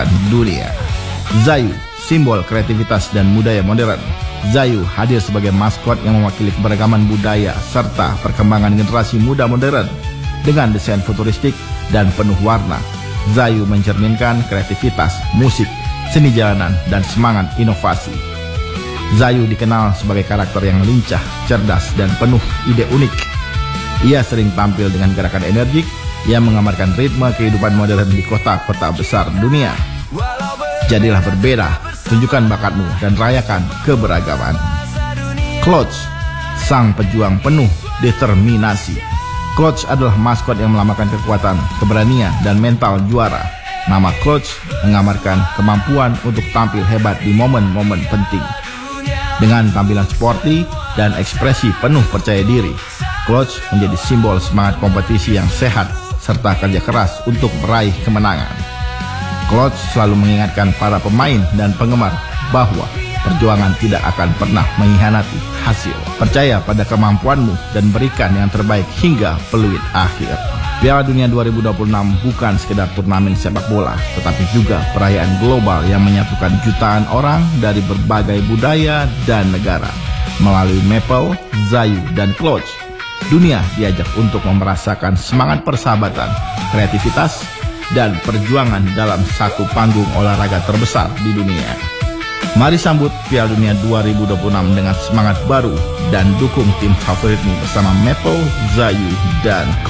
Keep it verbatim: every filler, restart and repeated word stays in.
kejuaraan dunia. Zayu, simbol kreativitas dan budaya modern. Zayu hadir sebagai maskot yang mewakili keberagaman budaya serta perkembangan generasi muda modern. Dengan desain futuristik dan penuh warna, Zayu mencerminkan kreativitas, musik, seni jalanan, dan semangat inovasi. Zayu dikenal sebagai karakter yang lincah, cerdas, dan penuh ide unik. Ia sering tampil dengan gerakan energik yang menggambarkan ritme kehidupan modern di kota-kota besar dunia. Jadilah berbeda, tunjukkan bakatmu, dan rayakan keberagaman. Clutch, sang pejuang penuh determinasi. Clutch adalah maskot yang melambangkan kekuatan, keberanian, dan mental juara. Nama Clutch menggambarkan kemampuan untuk tampil hebat di momen-momen penting. Dengan tampilan sporty dan ekspresi penuh percaya diri, Clutch menjadi simbol semangat kompetisi yang sehat serta kerja keras untuk meraih kemenangan. Clutch selalu mengingatkan para pemain dan penggemar bahwa perjuangan tidak akan pernah mengkhianati hasil. Percaya pada kemampuanmu dan berikan yang terbaik hingga peluit akhir. Piala Dunia dua ribu dua puluh enam bukan sekedar turnamen sepak bola, tetapi juga perayaan global yang menyatukan jutaan orang dari berbagai budaya dan negara. Melalui Maple, Zayu, dan Clutch, dunia diajak untuk merasakan semangat persahabatan, kreativitas, dan perjuangan dalam satu panggung olahraga terbesar di dunia. Mari sambut Piala Dunia dua ribu dua puluh enam dengan semangat baru dan dukung tim favoritmu bersama Maple, Zayu, dan Clutch.